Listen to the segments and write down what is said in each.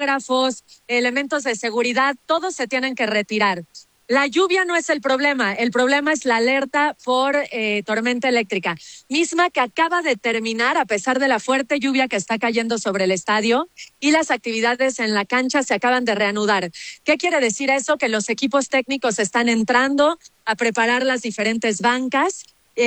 camarógrafos, elementos de seguridad, todos se tienen que retirar. La lluvia no es el problema es la alerta por tormenta eléctrica, misma que acaba de terminar a pesar de la fuerte lluvia que está cayendo sobre el estadio y las actividades en la cancha se acaban de reanudar. ¿Qué quiere decir eso? Que los equipos técnicos están entrando a preparar las diferentes bancas,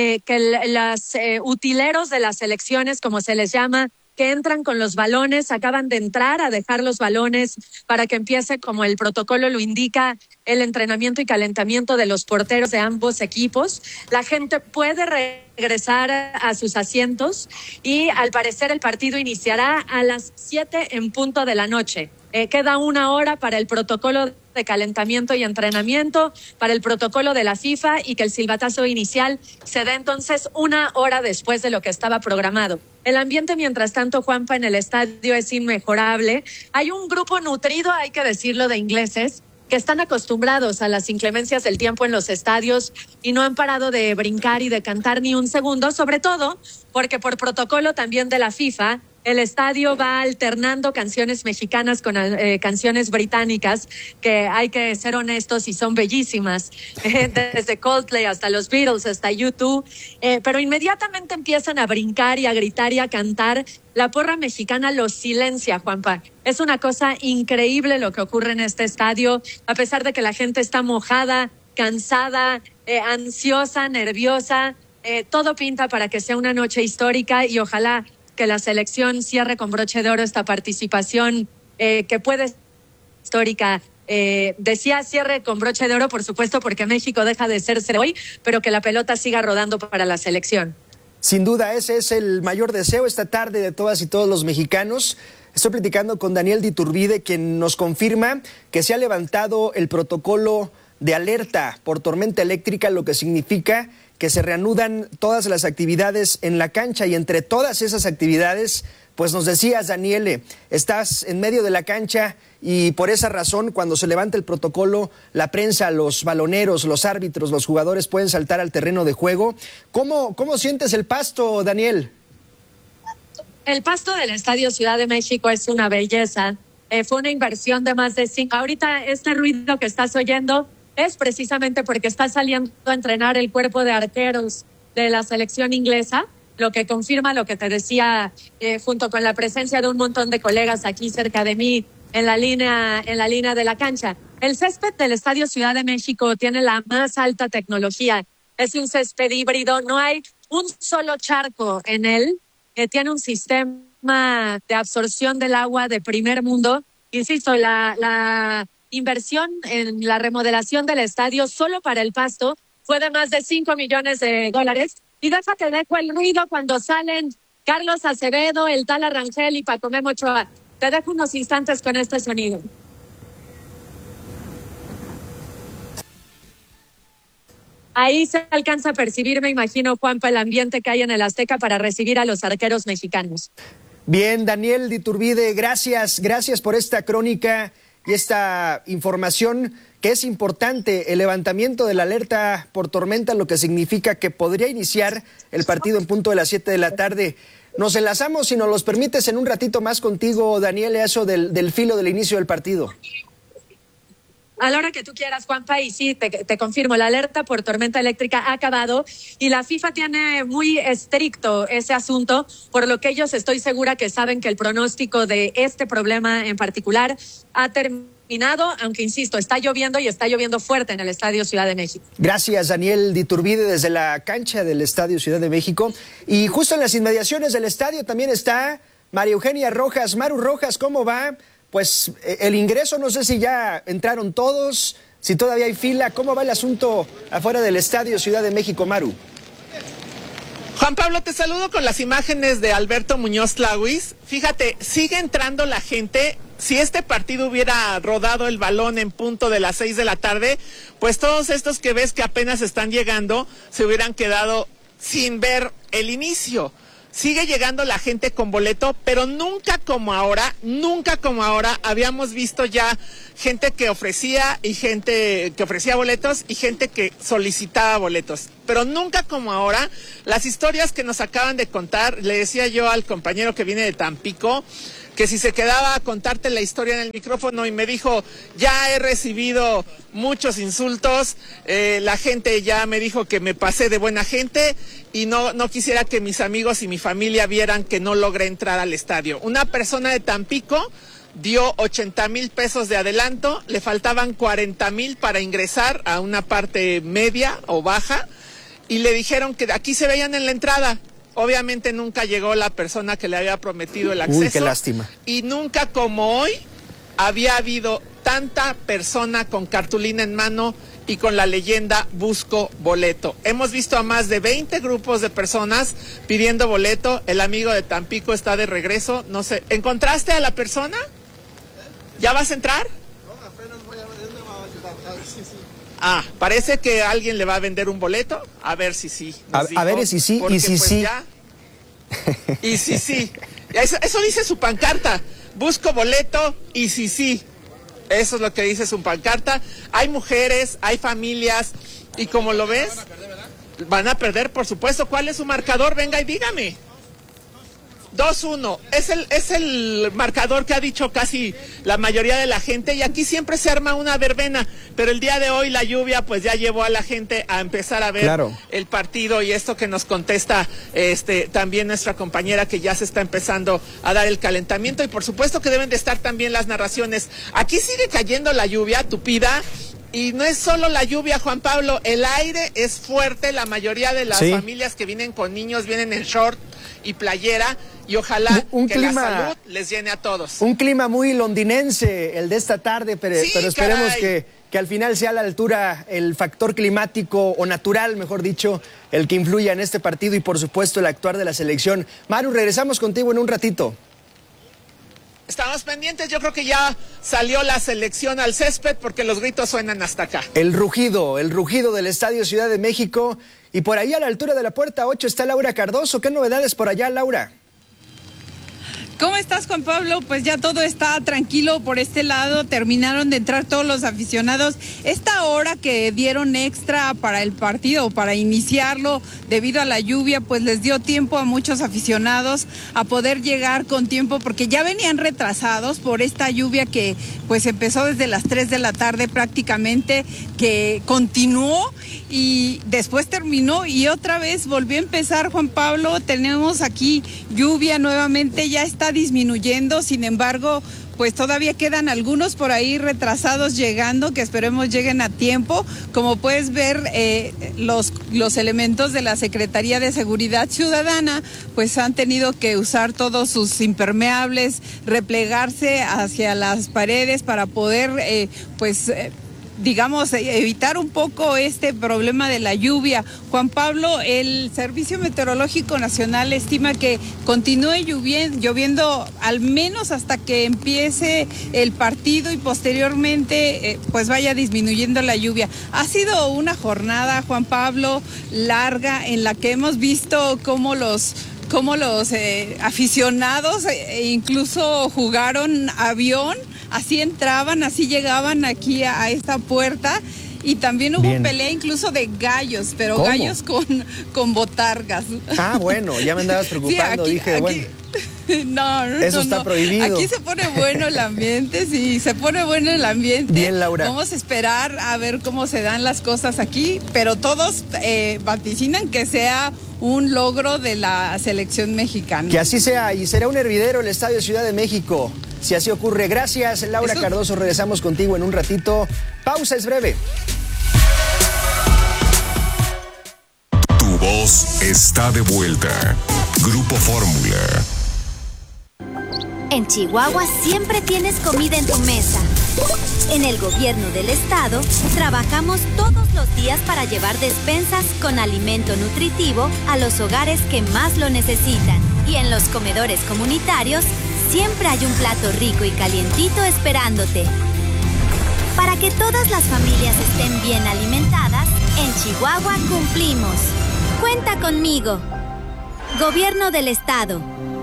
que los utileros de las selecciones, como se les llama, que entran con los balones, acaban de entrar a dejar los balones para que empiece, como el protocolo lo indica, el entrenamiento y calentamiento de los porteros de ambos equipos. La gente puede regresar a sus asientos y al parecer el partido iniciará a las 7 en punto de la noche. Queda 1 hora para el protocolo de calentamiento y entrenamiento, para el protocolo de la FIFA y que el silbatazo inicial se dé entonces 1 hora después de lo que estaba programado. El ambiente, mientras tanto, Juanpa, en el estadio es inmejorable. Hay un grupo nutrido, hay que decirlo, de ingleses que están acostumbrados a las inclemencias del tiempo en los estadios y no han parado de brincar y de cantar ni un segundo, sobre todo porque por protocolo también de la FIFA, el estadio va alternando canciones mexicanas con canciones británicas, que hay que ser honestos y son bellísimas, desde Coldplay hasta los Beatles, hasta U2, pero inmediatamente empiezan a brincar y a gritar y a cantar. La porra mexicana los silencia, Juanpa. Es una cosa increíble lo que ocurre en este estadio, a pesar de que la gente está mojada, cansada, ansiosa, nerviosa. Todo pinta para que sea una noche histórica y ojalá que la selección cierre con broche de oro esta participación que puede ser histórica. Decía cierre con broche de oro, por supuesto, porque México deja de ser hoy, pero que la pelota siga rodando para la selección. Sin duda, ese es el mayor deseo esta tarde de todas y todos los mexicanos. Estoy platicando con Daniel de Iturbide, quien nos confirma que se ha levantado el protocolo de alerta por tormenta eléctrica, lo que significa que se reanudan todas las actividades en la cancha y entre todas esas actividades, pues nos decías, Daniele, estás en medio de la cancha y por esa razón cuando se levanta el protocolo, la prensa, los baloneros, los árbitros, los jugadores pueden saltar al terreno de juego. ¿Cómo sientes el pasto, Daniel? El pasto del Estadio Ciudad de México es una belleza. Fue una inversión de más de 5. Ahorita este ruido que estás oyendo es precisamente porque está saliendo a entrenar el cuerpo de arqueros de la selección inglesa, lo que confirma lo que te decía, junto con la presencia de un montón de colegas aquí cerca de mí en la línea de la cancha. El césped del Estadio Ciudad de México tiene la más alta tecnología. Es un césped híbrido, no hay un solo charco en él. Tiene un sistema de absorción del agua de primer mundo. Insisto, la inversión en la remodelación del estadio solo para el pasto fue de más de $5 millones. Y déjate, dejo el ruido cuando salen Carlos Acevedo, el Tala Rangel y Paco Memo Ochoa. Te dejo unos instantes con este sonido. Ahí se alcanza a percibir, me imagino, Juanpa, el ambiente que hay en el Azteca para recibir a los arqueros mexicanos. Bien, Daniel de Iturbide, gracias por esta crónica y esta información que es importante, el levantamiento de la alerta por tormenta, lo que significa que podría iniciar el partido en punto de las 7 de la tarde. Nos enlazamos, si nos los permites, en un ratito más contigo, Daniel, eso del filo del inicio del partido. A la hora que tú quieras, Juanpa, y sí, te confirmo, la alerta por tormenta eléctrica ha acabado y la FIFA tiene muy estricto ese asunto, por lo que ellos estoy segura que saben que el pronóstico de este problema en particular ha terminado, aunque insisto, está lloviendo y está lloviendo fuerte en el Estadio Ciudad de México. Gracias, Daniel de Iturbide, desde la cancha del Estadio Ciudad de México. Y justo en las inmediaciones del estadio también está María Eugenia Rojas. Maru Rojas, ¿cómo va? Pues el ingreso, no sé si ya entraron todos, si todavía hay fila. ¿Cómo va el asunto afuera del Estadio Ciudad de México, Maru? Juan Pablo, te saludo con las imágenes de Alberto Muñoz Tlahuis. Fíjate, sigue entrando la gente. Si este partido hubiera rodado el balón en punto de las 6 de la tarde, pues todos estos que ves que apenas están llegando se hubieran quedado sin ver el inicio. Sigue llegando la gente con boleto, pero nunca como ahora habíamos visto ya gente que ofrecía y gente que ofrecía boletos y gente que solicitaba boletos. Pero nunca como ahora, las historias que nos acaban de contar, le decía yo al compañero que viene de Tampico, que si se quedaba a contarte la historia en el micrófono, y me dijo, ya he recibido muchos insultos, la gente ya me dijo que me pasé de buena gente y no quisiera que mis amigos y mi familia vieran que no logré entrar al estadio. Una persona de Tampico dio 80,000 pesos de adelanto, le faltaban 40,000 para ingresar a una parte media o baja, y le dijeron que aquí se veían en la entrada. Obviamente nunca llegó la persona que le había prometido el acceso. Uy, qué lástima. Y nunca como hoy había habido tanta persona con cartulina en mano y con la leyenda "Busco boleto". Hemos visto a más de 20 grupos de personas pidiendo boleto. El amigo de Tampico está de regreso. No sé, ¿encontraste a la persona? ¿Ya vas a entrar? No, apenas voy a ver, ¿dónde me va a ayudar? A ver si sí. Ah, parece que alguien le va a vender un boleto. A ver si sí. A ver si sí, porque, y si pues, sí. Ya, y si sí. Eso dice su pancarta. Busco boleto y si sí. Eso es lo que dice su pancarta. Hay mujeres, hay familias, y como lo ves, van a perder, ¿verdad? Van a perder, por supuesto. ¿Cuál es su marcador? Venga y dígame. 2-1, es el marcador que ha dicho casi la mayoría de la gente, y aquí siempre se arma una verbena, pero el día de hoy la lluvia pues ya llevó a la gente a empezar a ver el partido, y esto que nos contesta también nuestra compañera, que ya se está empezando a dar el calentamiento, y por supuesto que deben de estar también las narraciones. Aquí sigue cayendo la lluvia tupida. Y no es solo la lluvia, Juan Pablo, el aire es fuerte. La mayoría de las familias que vienen con niños vienen en short y playera, y ojalá la salud les llene a todos. Un clima muy londinense el de esta tarde, pero esperemos que al final sea a la altura el factor climático, o natural, mejor dicho, el que influya en este partido, y por supuesto el actuar de la selección. Maru, regresamos contigo en un ratito. Estamos pendientes, yo creo que ya salió la selección al césped, porque los gritos suenan hasta acá. El rugido del Estadio Ciudad de México, y por ahí a la altura de la puerta 8 está Laura Cardoso. ¿Qué novedades por allá, Laura? ¿Cómo estás, Juan Pablo? Pues ya todo está tranquilo por este lado. Terminaron de entrar todos los aficionados. Esta hora que dieron extra para el partido, para iniciarlo debido a la lluvia, pues les dio tiempo a muchos aficionados a poder llegar con tiempo, porque ya venían retrasados por esta lluvia que pues empezó desde las 3 de la tarde prácticamente, que continuó y después terminó y otra vez volvió a empezar, Juan Pablo. Tenemos aquí lluvia nuevamente, ya está disminuyendo, sin embargo, pues todavía quedan algunos por ahí retrasados llegando, que esperemos lleguen a tiempo. Como puedes ver, los elementos de la Secretaría de Seguridad Ciudadana pues han tenido que usar todos sus impermeables, replegarse hacia las paredes para poder digamos, evitar un poco este problema de la lluvia. Juan Pablo, el Servicio Meteorológico Nacional estima que continúe lloviendo al menos hasta que empiece el partido, y posteriormente pues vaya disminuyendo la lluvia. Ha sido una jornada, Juan Pablo, larga, en la que hemos visto cómo los aficionados incluso jugaron avión. Así entraban, así llegaban aquí a esta puerta, y también hubo pelea incluso de gallos, pero ¿cómo? Gallos con botargas. Ah, bueno, ya me andabas preocupando, sí, dije, bueno. No, eso está prohibido. Aquí se pone bueno el ambiente, sí, se pone bueno el ambiente. Bien, Laura. Vamos a esperar a ver cómo se dan las cosas aquí, pero todos vaticinan que sea un logro de la selección mexicana. Que así sea, y será un hervidero el Estadio Ciudad de México, si así ocurre. Gracias, Laura Cardoso. Regresamos contigo en un ratito. Pausa, es breve. Tu voz está de vuelta. Grupo Fórmula. En Chihuahua siempre tienes comida en tu mesa. En el gobierno del estado trabajamos todos los días para llevar despensas con alimento nutritivo a los hogares que más lo necesitan. Y en los comedores comunitarios siempre hay un plato rico y calientito esperándote. Para que todas las familias estén bien alimentadas, en Chihuahua cumplimos. Cuenta conmigo. Gobierno del estado.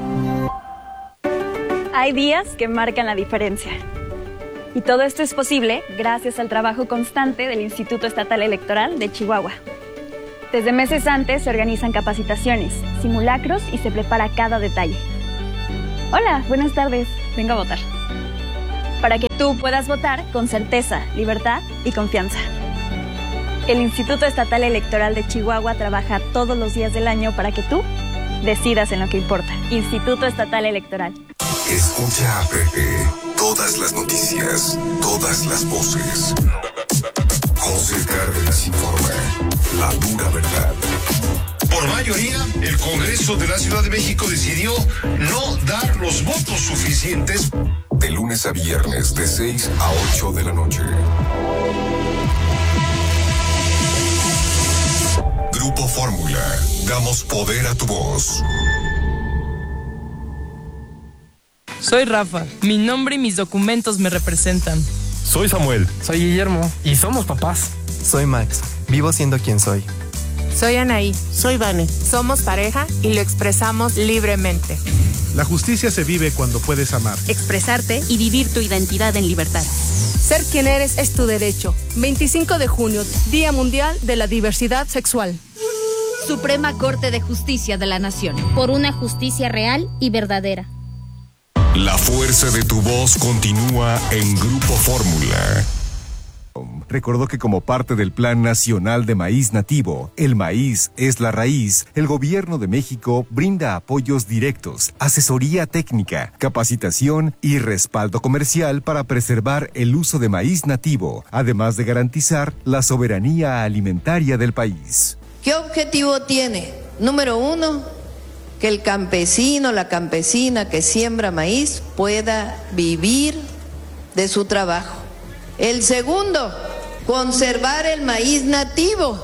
Hay días que marcan la diferencia. Y todo esto es posible gracias al trabajo constante del Instituto Estatal Electoral de Chihuahua. Desde meses antes se organizan capacitaciones, simulacros y se prepara cada detalle. Hola, buenas tardes. venga a votar. Para que tú puedas votar con certeza, libertad y confianza. El Instituto Estatal Electoral de Chihuahua trabaja todos los días del año para que tú decidas en lo que importa. Instituto Estatal Electoral. Escucha a Pepe. Todas las noticias, todas las voces. José Cárdenas informa. La dura verdad. Por mayoría, el Congreso de la Ciudad de México decidió no dar los votos suficientes. De lunes a viernes, de 6 a 8 de la noche. Grupo Fórmula. Damos poder a tu voz. Soy Rafa. Mi nombre y mis documentos me representan. Soy Samuel. Soy Guillermo. Y somos papás. Soy Max. Vivo siendo quien soy. Soy Anaí. Soy Vane. Somos pareja y lo expresamos libremente. La justicia se vive cuando puedes amar, expresarte y vivir tu identidad en libertad. Ser quien eres es tu derecho. 25 de junio, Día Mundial de la Diversidad Sexual. Suprema Corte de Justicia de la Nación. Por una justicia real y verdadera. La fuerza de tu voz continúa en Grupo Fórmula. Recordó que como parte del Plan Nacional de Maíz Nativo, El Maíz es la Raíz, el Gobierno de México brinda apoyos directos, asesoría técnica, capacitación y respaldo comercial para preservar el uso de maíz nativo, además de garantizar la soberanía alimentaria del país. ¿Qué objetivo tiene? Número 1, que el campesino, la campesina que siembra maíz pueda vivir de su trabajo. El segundo, conservar el maíz nativo,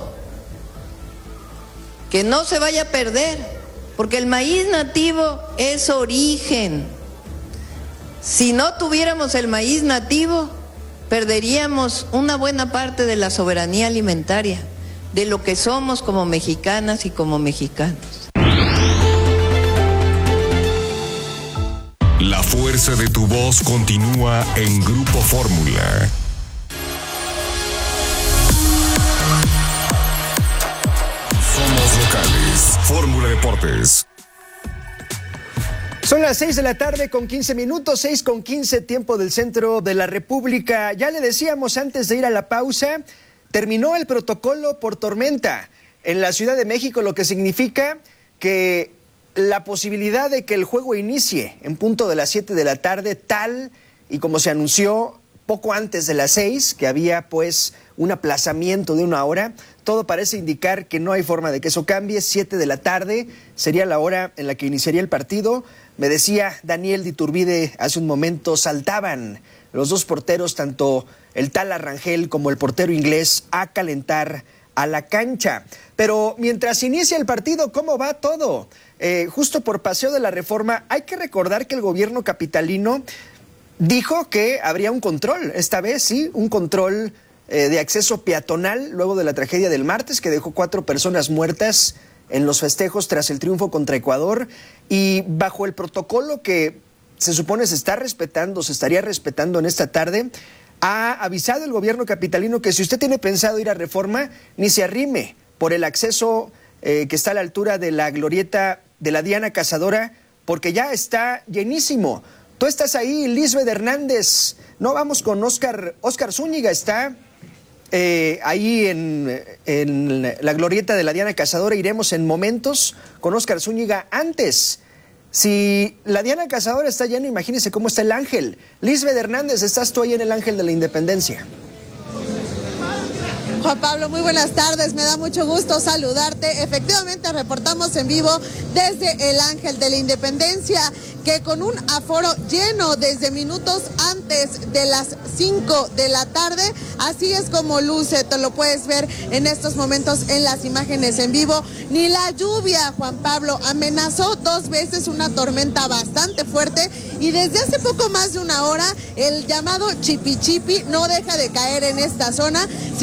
que no se vaya a perder, porque el maíz nativo es origen. Si no tuviéramos el maíz nativo, perderíamos una buena parte de la soberanía alimentaria, de lo que somos como mexicanas y como mexicanos. La fuerza de tu voz continúa en Grupo Fórmula. Somos locales. Fórmula Deportes. Son las 6 de la tarde con 15 minutos, 6 con 15, tiempo del centro de la República. Ya le decíamos antes de ir a la pausa, terminó el protocolo por tormenta en la Ciudad de México, lo que significa que la posibilidad de que el juego inicie en punto de las 7 de la tarde, tal y como se anunció poco antes de las 6, que había pues un aplazamiento de 1 hora, todo parece indicar que no hay forma de que eso cambie. 7 de la tarde sería la hora en la que iniciaría el partido. Me decía Daniel Diturbide hace un momento, saltaban los dos porteros, tanto el Tala Rangel como el portero inglés, a calentar a la cancha. Pero mientras inicia el partido, ¿cómo va todo? Justo por Paseo de la Reforma, hay que recordar que el gobierno capitalino dijo que habría un control, esta vez sí, un control de acceso peatonal luego de la tragedia del martes que dejó 4 personas muertas en los festejos tras el triunfo contra Ecuador, y bajo el protocolo que se supone se está respetando, se estaría respetando en esta tarde, ha avisado el gobierno capitalino que si usted tiene pensado ir a Reforma, ni se arrime por el acceso que está a la altura de la glorieta de la Diana Cazadora, porque ya está llenísimo. Tú estás ahí, Lisbeth Hernández. No, vamos con Oscar Zúñiga, está ahí en la glorieta de la Diana Cazadora. Iremos en momentos con Oscar Zúñiga. Antes, si la Diana Cazadora está llena, imagínese cómo está el Ángel. Lisbeth Hernández, estás tú ahí en el Ángel de la Independencia. Juan Pablo, muy buenas tardes, me da mucho gusto saludarte. Efectivamente, reportamos en vivo desde el Ángel de la Independencia, que con un aforo lleno desde minutos antes de las 5 de la tarde, así es como luce, te lo puedes ver en estos momentos en las imágenes en vivo. Ni la lluvia, Juan Pablo, amenazó 2 veces una tormenta bastante fuerte, y desde hace poco más de 1 hora el llamado chipi chipi no deja de caer en esta zona. Sin embargo,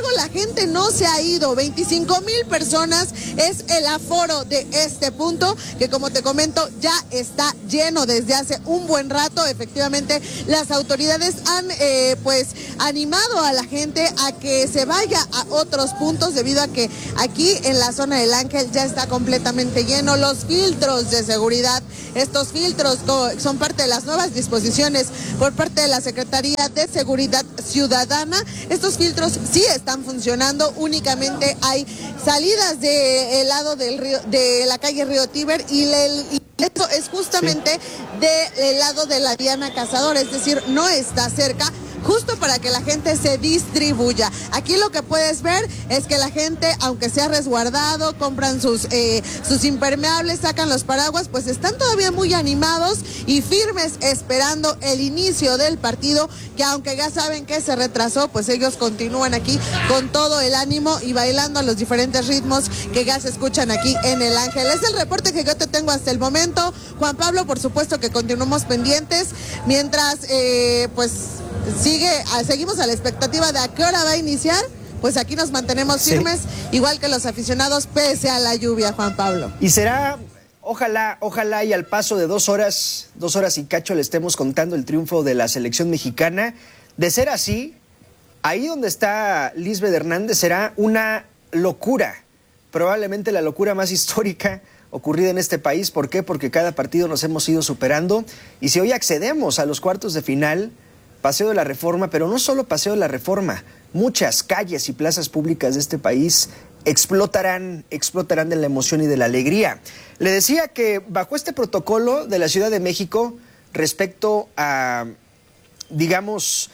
embargo, la gente no se ha ido. 25,000 personas es el aforo de este punto, que como te comento, ya está lleno desde hace un buen rato. Efectivamente, las autoridades han pues animado a la gente a que se vaya a otros puntos, debido a que aquí en la zona del Ángel ya está completamente lleno. Los filtros de seguridad, estos filtros son parte de las nuevas disposiciones por parte de la Secretaría de Seguridad Ciudadana. Estos filtros sí están funcionando, únicamente hay salidas del lado del río, de la calle Río Tíber, y esto es justamente del lado de la Diana Cazadora, es decir, no está cerca, justo para que la gente se distribuya. Aquí lo que puedes ver es que la gente, aunque sea resguardado, compran sus impermeables, sacan los paraguas, pues están todavía muy animados y firmes esperando el inicio del partido, que aunque ya saben que se retrasó, pues ellos continúan aquí con todo el ánimo y bailando a los diferentes ritmos que ya se escuchan aquí en el Ángel. Es el reporte que yo te tengo hasta el momento, Juan Pablo. Por supuesto que continuamos pendientes, mientras pues seguimos a la expectativa de a qué hora va a iniciar. Pues aquí nos mantenemos firmes, igual que los aficionados, pese a la lluvia, Juan Pablo. Y será, ojalá y al paso de 2 horas y cacho le estemos contando el triunfo de la selección mexicana. De ser así, ahí donde está Lisbeth Hernández será una locura, probablemente la locura más histórica ocurrida en este país. ¿Por qué? Porque cada partido nos hemos ido superando, y si hoy accedemos a los cuartos de final, Paseo de la Reforma, pero no solo Paseo de la Reforma, muchas calles y plazas públicas de este país explotarán de la emoción y de la alegría. Le decía que bajo este protocolo de la Ciudad de México respecto a, digamos,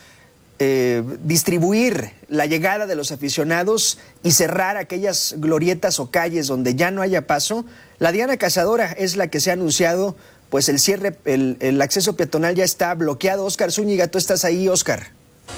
distribuir la llegada de los aficionados y cerrar aquellas glorietas o calles donde ya no haya paso, la Diana Cazadora es la que se ha anunciado. Pues el cierre, el acceso peatonal ya está bloqueado. Óscar Zúñiga, tú estás ahí, Óscar.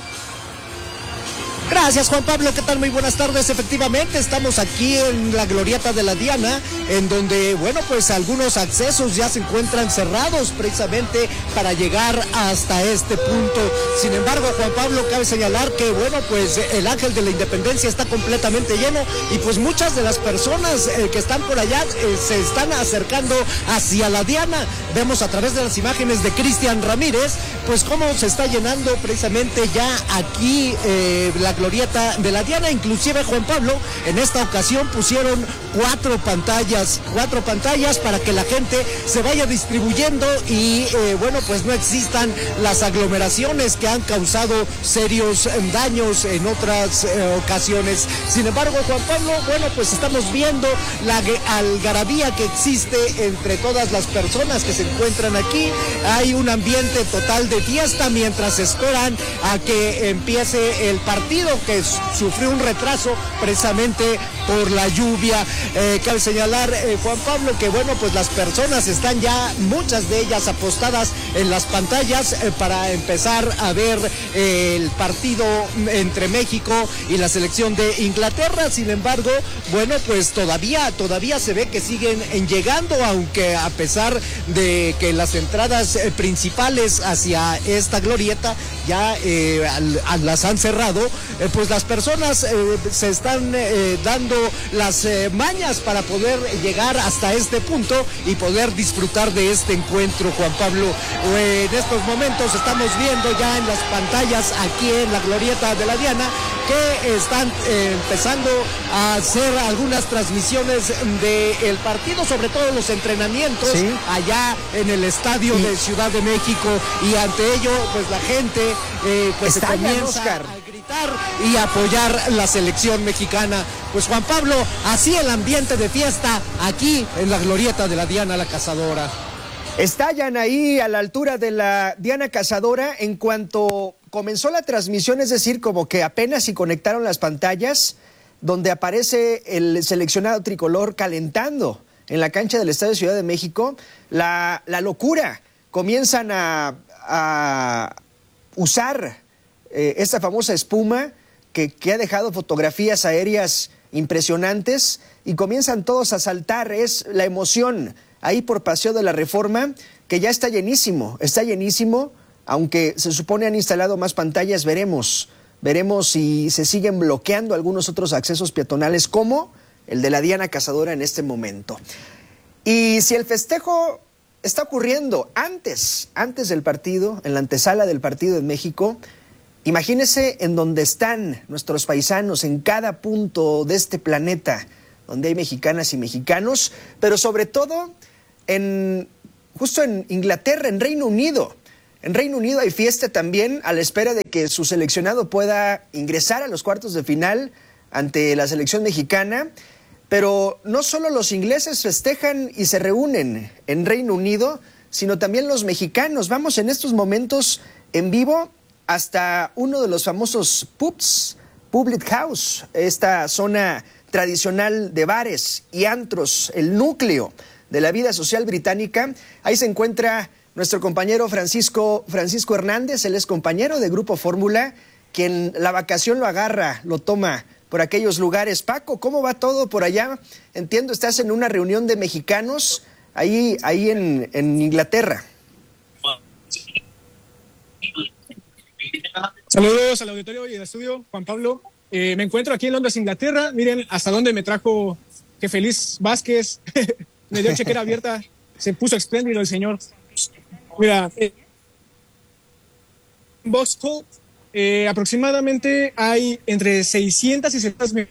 Gracias, Juan Pablo, ¿qué tal? Muy buenas tardes. Efectivamente, estamos aquí en la glorieta de la Diana, en donde, bueno, pues algunos accesos ya se encuentran cerrados precisamente para llegar hasta este punto. Sin embargo, Juan Pablo, cabe señalar que, bueno, pues el Ángel de la Independencia está completamente lleno, y pues muchas de las personas que están por allá se están acercando hacia la Diana. Vemos a través de las imágenes de Cristian Ramírez, pues cómo se está llenando precisamente ya aquí la glorieta de la Diana. Inclusive, Juan Pablo, en esta ocasión pusieron 4 pantallas para que la gente se vaya distribuyendo y bueno, pues no existan las aglomeraciones que han causado serios daños en otras ocasiones. Sin embargo, Juan Pablo, bueno, pues estamos viendo la algarabía que existe entre todas las personas que se encuentran aquí. Hay un ambiente total de fiesta mientras esperan a que empiece el partido, que sufrió un retraso precisamente por la lluvia. Cabe señalar, Juan Pablo, que bueno, pues las personas están ya, muchas de ellas apostadas en las pantallas para empezar a ver el partido entre México y la selección de Inglaterra. Sin embargo, bueno, pues todavía se ve que siguen llegando, aunque a pesar de que las entradas principales hacia esta glorieta ya las han cerrado, pues las personas se están dando las mañas para poder llegar hasta este punto y poder disfrutar de este encuentro, Juan Pablo. En estos momentos estamos viendo ya en las pantallas aquí en la glorieta de la Diana que están empezando a hacer algunas transmisiones del partido, sobre todo los entrenamientos allá en el estadio de Ciudad de México, y ante ello pues la gente pues se comienza a gritar y apoyar la selección mexicana. Pues, Juan Pablo, así el ambiente de fiesta aquí en la glorieta de la Diana la Cazadora. Estallan ahí a la altura de la Diana Cazadora en cuanto comenzó la transmisión, es decir, como que apenas si conectaron las pantallas, donde aparece el seleccionado tricolor calentando en la cancha del Estadio de Ciudad de México. La locura. Comienzan a usar esta famosa espuma que ha dejado fotografías aéreas impresionantes, y comienzan todos a saltar. Es la emoción ahí por Paseo de la Reforma, que ya está llenísimo, aunque se supone han instalado más pantallas. Veremos Veremos si se siguen bloqueando algunos otros accesos peatonales como el de la Diana Cazadora en este momento. Y si el festejo está ocurriendo antes del partido, en la antesala del partido en México, imagínese en donde están nuestros paisanos, en cada punto de este planeta, donde hay mexicanas y mexicanos, pero sobre todo justo en Inglaterra, en Reino Unido. En Reino Unido hay fiesta también a la espera de que su seleccionado pueda ingresar a los cuartos de final ante la selección mexicana. Pero no solo los ingleses festejan y se reúnen en Reino Unido, sino también los mexicanos. Vamos en estos momentos en vivo hasta uno de los famosos pubs, Public House, esta zona tradicional de bares y antros, el núcleo de la vida social británica. Ahí se encuentra nuestro compañero Francisco Hernández, él es compañero de Grupo Fórmula, quien la vacación lo agarra, lo toma por aquellos lugares. Paco, ¿cómo va todo por allá? Entiendo, estás en una reunión de mexicanos ahí en Inglaterra. Saludos al auditorio y al estudio, Juan Pablo. Me encuentro aquí en Londres, Inglaterra. Miren hasta dónde me trajo que Feliz Vázquez. Me dio chequera abierta. Se puso espléndido el señor. Mira, en Vauxhall aproximadamente hay entre 600 y 700.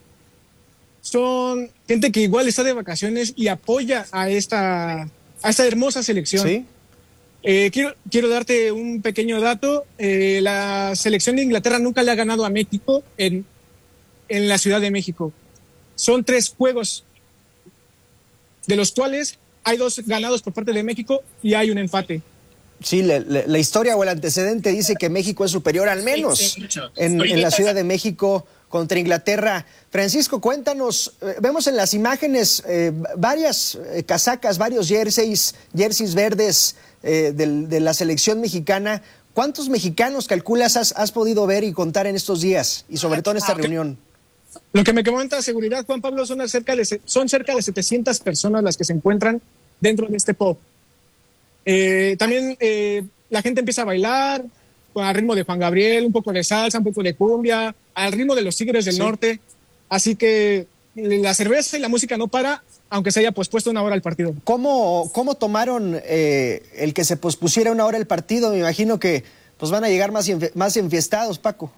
Son gente que igual está de vacaciones y apoya a esta hermosa selección. ¿Sí? Quiero darte un pequeño dato. La selección de Inglaterra nunca le ha ganado a México en la Ciudad de México. Son 3 juegos, de los cuales hay 2 ganados por parte de México y hay un empate. Sí, la historia o el antecedente dice que México es superior al menos en la Ciudad de México contra Inglaterra. Francisco, cuéntanos, vemos en las imágenes varias casacas, varios jerseys verdes de la selección mexicana. ¿Cuántos mexicanos calculas has podido ver y contar en estos días y sobre todo en esta reunión? Lo que me comenta seguridad, Juan Pablo, son cerca de 700 personas las que se encuentran dentro de este pub. También la gente empieza a bailar al ritmo de Juan Gabriel, un poco de salsa, un poco de cumbia, al ritmo de los Tigres del Norte. Así que la cerveza y la música no para, aunque se haya pospuesto 1 hora el partido. ¿Cómo tomaron el que se pospusiera 1 hora el partido? Me imagino que pues van a llegar más enfiestados, Paco.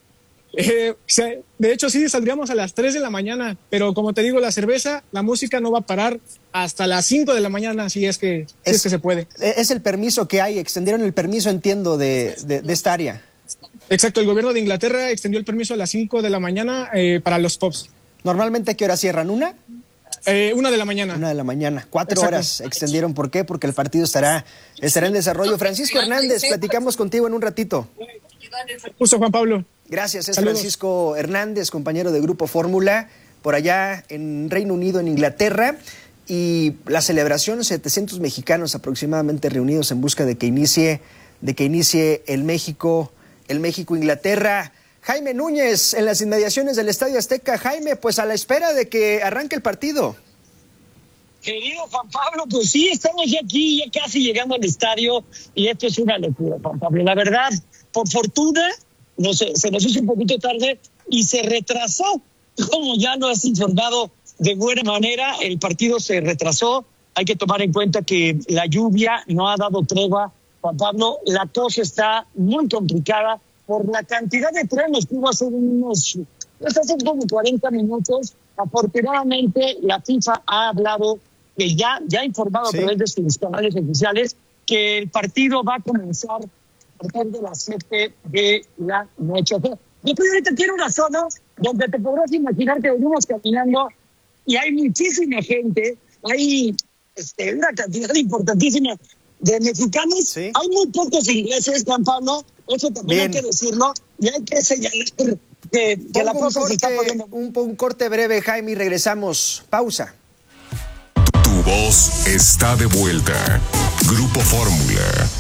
De hecho, sí, saldríamos a las 3 de la mañana, pero como te digo, la cerveza, la música no va a parar hasta las 5 de la mañana, si es que se puede. Es el permiso que hay, extendieron el permiso, entiendo, de esta área. Exacto, el gobierno de Inglaterra extendió el permiso a las 5 de la mañana para los pubs. ¿Normalmente a qué hora cierran? ¿1? 1 de la mañana. 1 de la mañana. 4 horas extendieron. ¿Por qué? Porque el partido estará en desarrollo. Francisco Hernández, platicamos contigo en un ratito. Justo, Juan Pablo. Gracias, Saludos. Francisco Hernández, compañero de Grupo Fórmula, por allá en Reino Unido, en Inglaterra. Y la celebración, 700 mexicanos aproximadamente reunidos en busca de que inicie el México-Inglaterra. Jaime Núñez, en las inmediaciones del Estadio Azteca. Jaime, pues a la espera de que arranque el partido. Querido Juan Pablo, pues sí, estamos ya aquí, ya casi llegando al estadio, y esto es una locura, Juan Pablo. La verdad, por fortuna, se nos hizo un poquito tarde y se retrasó, como ya lo has informado de buena manera, el partido se retrasó. Hay que tomar en cuenta que la lluvia no ha dado tregua, Juan Pablo. La cosa está muy complicada por la cantidad de trenes que hubo hace como 40 minutos. Afortunadamente, la FIFA ha hablado, que ya ha informado a través de sus canales oficiales, que el partido va a comenzar a partir de las 7 de la noche. Yo ahorita quiero una zona donde te podrás imaginar que venimos caminando y hay muchísima gente, hay una cantidad importantísima de mexicanos, hay muy pocos ingleses, Juan Pablo, eso también hay que decirlo, y hay que señalar que la cosa se está poniendo. Un corte breve, Jaime, y regresamos. Pausa. Tu voz está de vuelta. Grupo Fórmula.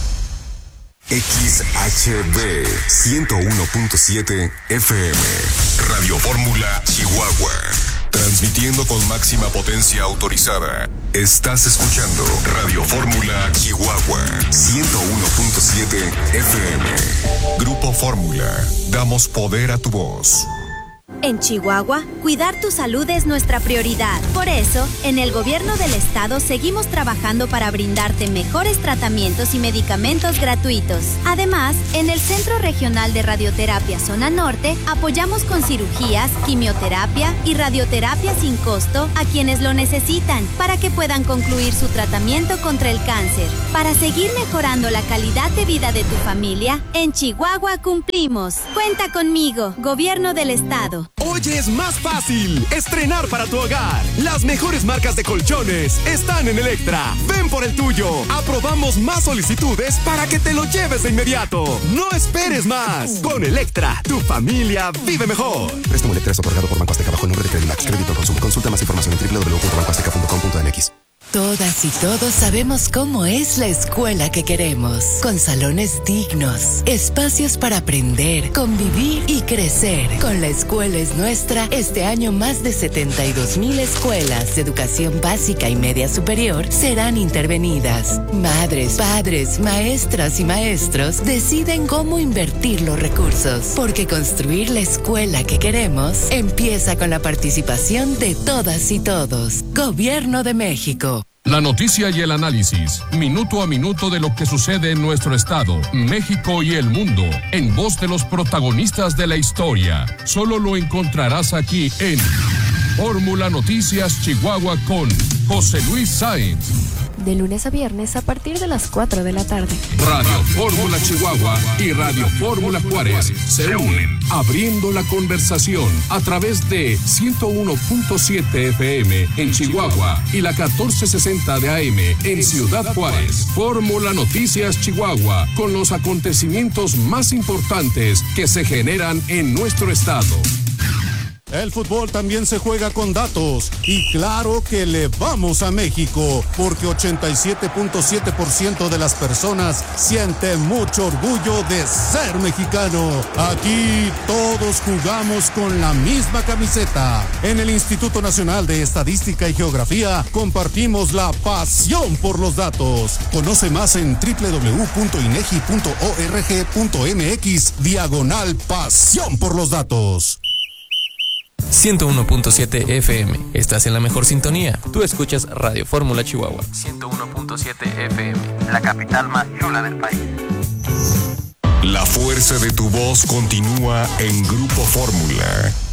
XHB 101.7 FM. Radio Fórmula Chihuahua. Transmitiendo con máxima potencia autorizada. Estás escuchando Radio Fórmula Chihuahua 101.7 FM. Grupo Fórmula, damos poder a tu voz. En Chihuahua, cuidar tu salud es nuestra prioridad. Por eso, en el gobierno del estado seguimos trabajando para brindarte mejores tratamientos y medicamentos gratuitos. Además, en el Centro Regional de Radioterapia Zona Norte, apoyamos con cirugías, quimioterapia y radioterapia sin costo a quienes lo necesitan para que puedan concluir su tratamiento contra el cáncer. Para seguir mejorando la calidad de vida de tu familia, en Chihuahua cumplimos. Cuenta conmigo, Gobierno del Estado. Hoy es más fácil estrenar para tu hogar. Las mejores marcas de colchones están en Electra. Ven por el tuyo. Aprobamos más solicitudes para que te lo lleves de inmediato. No esperes más. Con Electra, tu familia vive mejor. Préstamo Electra es otorgado por Banco Azteca bajo el nombre de Credimax. Crédito al consumo. Consulta más información en www.bancoazteca.com.mx. Todas y todos sabemos cómo es la escuela que queremos, con salones dignos, espacios para aprender, convivir y crecer. Con La Escuela es Nuestra, este año más de 72,000 escuelas de educación básica y media superior serán intervenidas. Madres, padres, maestras y maestros deciden cómo invertir los recursos, porque construir la escuela que queremos empieza con la participación de todas y todos. Gobierno de México. La noticia y el análisis, minuto a minuto de lo que sucede en nuestro estado, México y el mundo, en voz de los protagonistas de la historia. Solo lo encontrarás aquí en Fórmula Noticias Chihuahua con José Luis Sáenz. De lunes a viernes a partir de las 4 de la tarde. Radio Fórmula Chihuahua y Radio Fórmula Juárez se unen, abriendo la conversación a través de 101.7 FM en Chihuahua y la 1460 de AM en Ciudad Juárez. Fórmula Noticias Chihuahua, con los acontecimientos más importantes que se generan en nuestro estado. El fútbol también se juega con datos y claro que le vamos a México porque 87.7% de las personas sienten mucho orgullo de ser mexicano. Aquí todos jugamos con la misma camiseta. En el Instituto Nacional de Estadística y Geografía compartimos la pasión por los datos. Conoce más en www.inegi.org.mx/pasión por los datos. 101.7 FM. Estás en la mejor sintonía. Tú escuchas Radio Fórmula Chihuahua. 101.7 FM. La capital más chula del país. La fuerza de tu voz continúa en Grupo Fórmula.